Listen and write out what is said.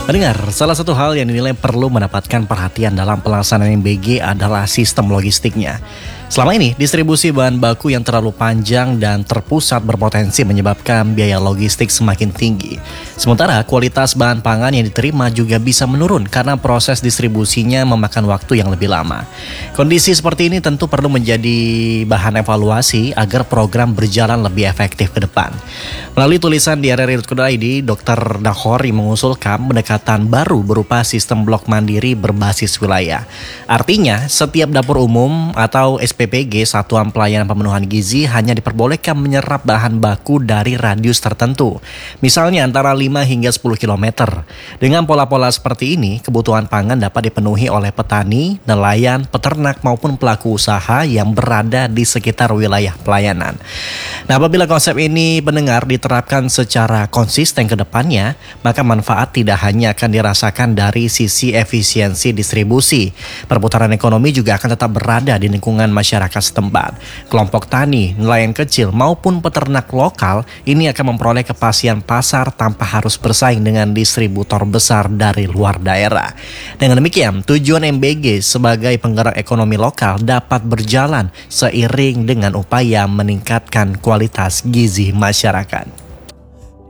Pendengar, salah satu hal yang dinilai perlu mendapatkan perhatian dalam pelaksanaan MBG adalah sistem logistiknya. Selama ini, distribusi bahan baku yang terlalu panjang dan terpusat berpotensi menyebabkan biaya logistik semakin tinggi. Sementara kualitas bahan pangan yang diterima juga bisa menurun karena proses distribusinya memakan waktu yang lebih lama. Kondisi seperti ini tentu perlu menjadi bahan evaluasi agar program berjalan lebih efektif ke depan. Melalui tulisan di rri.co.id, Dr. Dakhori mengusulkan pendekatan baru berupa sistem blok mandiri berbasis wilayah. Artinya, setiap dapur umum atau SPPG Satuan Pelayanan Pemenuhan Gizi hanya diperbolehkan menyerap bahan baku dari radius tertentu, misalnya antara 5 hingga 10 km. Dengan pola-pola seperti ini, kebutuhan pangan dapat dipenuhi oleh petani, nelayan, peternak maupun pelaku usaha yang berada di sekitar wilayah pelayanan. Nah, apabila konsep ini pendengar diterapkan secara konsisten ke depannya, maka manfaat tidak hanya akan dirasakan dari sisi efisiensi distribusi. Perputaran ekonomi juga akan tetap berada di lingkungan masyarakat setempat. Kelompok tani, nelayan kecil maupun peternak lokal ini akan memperoleh kepastian pasar tanpa harus bersaing dengan distributor besar dari luar daerah. Dengan demikian, tujuan MBG sebagai penggerak ekonomi lokal dapat berjalan seiring dengan upaya meningkatkan kualitas gizi masyarakat.